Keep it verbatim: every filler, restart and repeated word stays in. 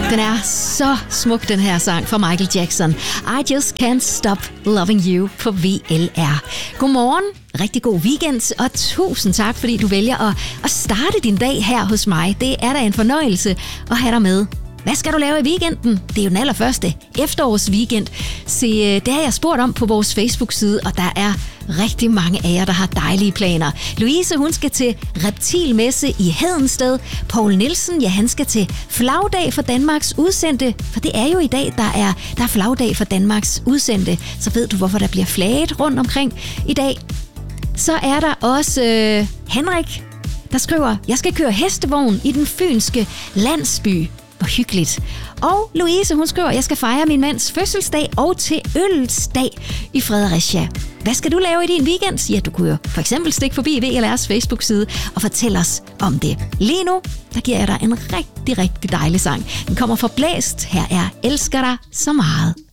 Den er så smuk, den her sang fra Michael Jackson. I Just Can't Stop Loving You på V L R. Godmorgen, rigtig god weekend, og tusind tak, fordi du vælger at, at starte din dag her hos mig. Det er da en fornøjelse at have dig med. Hvad skal du lave i weekenden? Det er jo den allerførste efterårsweekend. Se, det har jeg spurgt om på vores Facebook-side, og der er rigtig mange af jer, der har dejlige planer. Louise, hun skal til reptilmesse i Hedensted. Poul Nielsen, ja, han skal til flagdag for Danmarks udsendte. For det er jo i dag, der er, der er flagdag for Danmarks udsendte. Så ved du, hvorfor der bliver flaget rundt omkring i dag. Så er der også øh, Henrik, der skriver, jeg skal køre hestevogn i den fynske landsby. Hvor hyggeligt. Og Louise, hun skriver, jeg skal fejre min mands fødselsdag og til ølsdag i Fredericia. Hvad skal du lave i din weekend? Ja, du kunne jo for eksempel stikke forbi V L R's Facebook-side og fortælle os om det. Lige nu, der giver jeg dig en rigtig, rigtig dejlig sang. Den kommer fra Blæst. Her er Elsker dig så meget.